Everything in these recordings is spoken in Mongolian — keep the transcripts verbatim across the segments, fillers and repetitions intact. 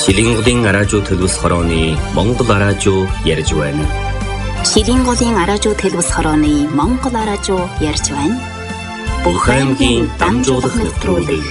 Шилинголын араажуу төлөвс хорооны Монгол араажуу ярьж байна. Шилинголын араажуу төлөвс хорооны Монгол араажуу ярьж байна. Бүх аймгийн дамжуулах нэвтрүүлэг.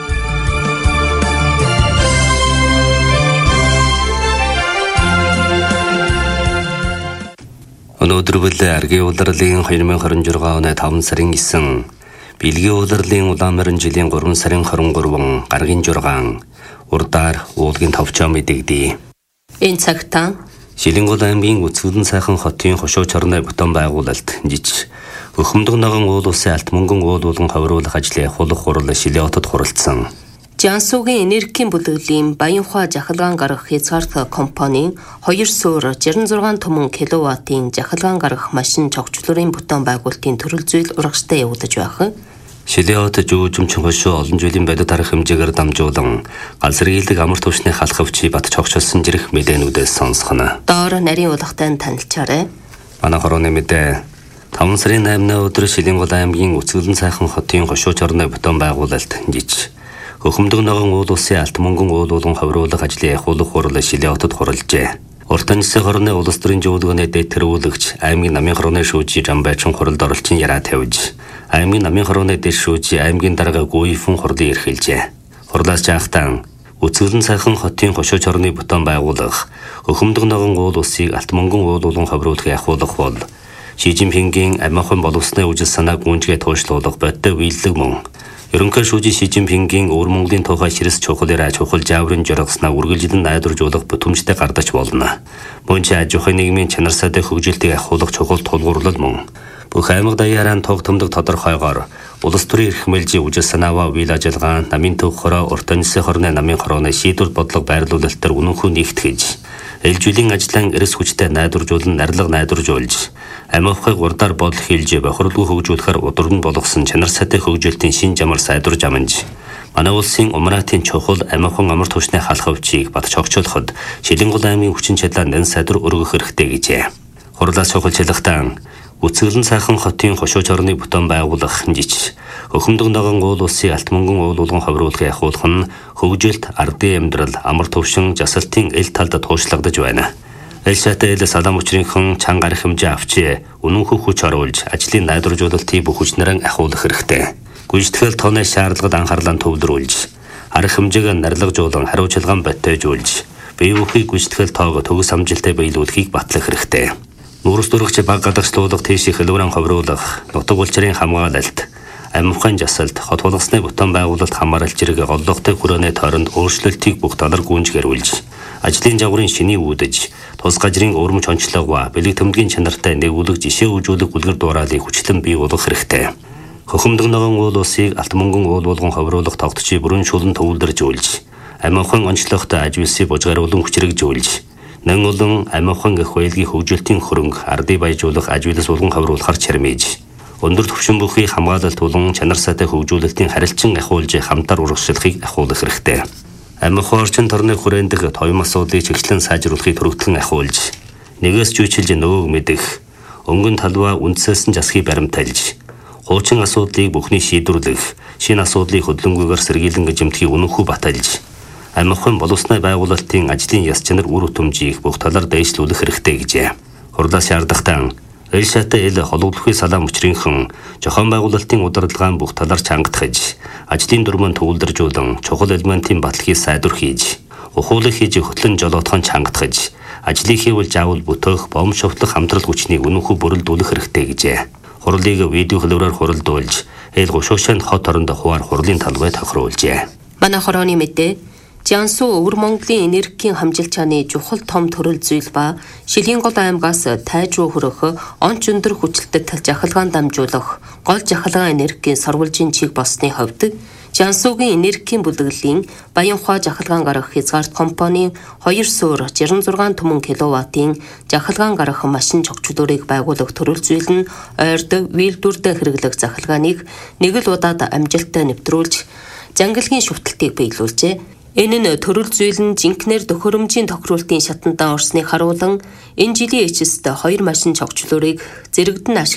Өнөөдөр бол аргийн улирлын two thousand twenty-six оны five сарын nine, бэлгийн улирлын улаан жилийн three сарын twenty-three гаргийн six, урдаар уулгийн товчоо мэдэгдэе. Энэ цагтаа Шилингол аймгийн Үцгэлэн сайхан хотын хошуу чорны бүтэн байгуулалт жиж Өхөмдөг ногоон уул улсын алт мөнгөн уул уулан хавруулах ажлын хулах хурал Шилээ хотод хуралдсан. Жансуугийн энергийн бүлэглэлийн Баянхуа жахалгаан гаргах хязгаарт компанийн two суур sixty-six түмэн киловаттын жахалгаан гаргах машин цогцлорын бүтэн байгуулалтын төрөл зүйл урагштай явагдаж байх. Шилээ хотод жүүжимчин хошуу олон жилийн бодит арга хэмжээгээр дамжуулан галсэргийлдэг амар түвшний халахвчи бат цогцолсон жирэх мэдээнүүдээс сонсгоно. Доор нарийн улгатай танилцаарай. Манай хорооны мэдээ five сарын eight өдөр Шилингол аймгийн Үцгэлэн сайхан хотын хошуу чорны бүтэн байгуулалт жиж Өхөмдөг ногоон уул улсын алт мөнгөн уул уулан хавруулах ажлын хулах хурал Шилээ хотод хуралжээ. Уртан жилийн хорны улс төрийн зөвлөгөөний дэд тэргүүлэгч аймгийн намын хорооны шүүжи Жамбайчин хуралд оролцсон яраа тавьж аймгийн намын хорооны дэд шүүжи аймгийн дарга Гүйфэн хурлын эрхэлжээ. Хурлаас жаахтан Үцгэлэн сайхан хотын хошуу чорны бүтэн байгуулах Өхөмдөг ногоон уул улсыг алт мөнгөн уул уулан хавруулах явуулах бол Ши Жинпингийн амиахан боловсны үжил санааг гүнжгээ туушлуулах бодтой үйлдэл мөн ерөнхий шүүжи Ши Жинпингийн өвөр Монголын тухай ширс чухалаараа чухал жаврын жоргосноо үргэлжлэн найдваржуулах бүтэмжтэй гардаж болно. Мөн ч аж ахуйн нийгмийн чанар сайтай хөгжилтийг ахиулах чухал тулгуурлал мөн бүх аймаг даяараа тог томдог тодорхойгоор улс төрийн эрх мэлжийн үжил санааваа үйл ажиллагаа намын төв хороо уртан жилийн хорны намын хорооны шийдвэр бодлого байрлуулалт төр үнэнхүү нэгтгэж ээлжүүлийн ажлын эрэс хүчтэй найдваржуулан нарилга найдваржуулж амиахыг урдаар бодол хийлж бохирлгүй хөгжүүлэхээр удирдан болгосон чанар сайтай хөгжилтийн шин жамар сайдварж амж манай улсын умраатын чухал амиахан амар түвшний халахвчийг бат цогцолоход Шилингол аймгийн хүчин чадлаа нэн сайдвар өргөх хэрэгтэй гэжээ. Хурлаас чухалчлагтаа Үцгэлэн сайхан хотын хошуу чорны бүтэн байгуулах жиж Өхөмдөг ногоон уул улсын алт мөнгөн уул уулан хавруулах явуулах нь хөгжилт, ардын амьдрал, амар түвшин, жасалтын эл талд туушлагдаж байна. Эл шатаа эл салам учрынхан чанга арга хэмжээ авчи үнэнхүү хүч оруулж ажлын найдваржуулалтыг бүх хүчнэрэн ахиулах хэрэгтэй. Гүйцэтгэл тооны шаардлагад анхаарлаа төвлөрүүлж арга хэмжээг нарилгажуулан хариуцлагаан боттойжуулж бие бүхий гүйцэтгэл тоог төгс амжилттай биелүүлэхийг батлах хэрэгтэй. Нүүрс дөрөгч баг гадагшлуулах тийш хэлбэрэн ховруулах нутаг улчрын хамгаалалт амиахын жасалт хот болгосны бүтэн байгуулалт хамааралж зэрэг голлогтой хүрээний тойронд өөрчлөлтийг бүх талаар гүнжгэрүүлж ажлын жаврын шиний үүдэж тус гажрын өрмөж онцлогоо бэлэг төмдгийн чанартай нэгүүлэх жишээ үжүүлэх үлгэр дуурайлыг хүчлэн бий болгох хэрэгтэй. Өхөмдөг ногоон уул улсыг алт мөнгөн уул уулган ховруулах тогтчийг бүрэн шулан төвлөржүүлж амиахын онцлогтой ажвэлсийг бужгааруулан хүчрэгжүүлж нэн олон амиахан гэх байлгийн хөгжилтийн хөрөнгө ардыг баяжуулах ажвэлс улган хавруулахар чармиж өндөр түвшин бүхий хамгаалалт болон чанар сайтай хөгжүүлэлтийн харилцан ахиулж хамтар урагшлахыг ахиулах хэрэгтэй. Амиахан орчин төрний хүрээндх тоём асуудлыг чиглэн сайжруулахыг төрөгдлөн ахиулж нэгээс зүйчилж нөгөөг мэдэх өнгөн талбай үндсээс нь засхийг баримтайлж хуучин асуудлыг бүхний шийдвэрлэх шинэ асуудлыг хөдөлгөөнгүйгээр сэргийлэн гэмтхийг үнэнхүү баталж амиахан боловсны байгуулалтын ажлын яс чанар үр өтөмжийг бүх талаар дэвшлүүлэх хэрэгтэй гэжээ. Хурлаас шаардлагатай эл шатаа эл хологлохын салаам учрынхан зохион байгуулалтын удирдлагын бүх талаар чангатгаж ажлын дүрмэн төвлөржүүлэн чухал элементийн баталгыг сайдвар хийж ухуулах хийж хөтлөн жолоотхон чангатгаж ажлыг хийвэл заавал бүтөөх бом шовтлох хамтрал хүчнийг үнэнхүү бүрэлдүүлэх хэрэгтэй гэжээ. Хурлыг видео хэлбэрээр хуралдуулж эл гушуушаанд хот оронд хуваар хурлын талбай тохируулжээ. Манай хорооны мэдээ Жансуу өвөр Монголын энергийн хамжилт чааны чухал том төрөл зүйл ба Шилингол аймгаас тайж руу хөрөх онц өндөр хүчлэлтэд жахалгаан дамжуулах гол жахалгаан энергийн сорволжийн чиг болсны хувьд Жансуугийн энергийн бүлэглэлийн Баянхуа жахалгаан гаргах хязгаарт компанийн two суур sixty-six түмэн киловаттын жахалгаан гаргах машин цогцлоорыг байгуулах төрөл зүйл нь ойрд вилдүрдэ хэрэглэх захалгааныг нэг л удаад амжилттай нэвтрүүлж жангалгийн шүтэлтийг биелүүлжээ. Энэ нь төрөл зүйл нь жинкнэр төхөөрөмжийн тохируулалтын шатандаа орсныг харуулan энэ жилийн эцэст хоёр машин цогцлоорыг зэрэгдэн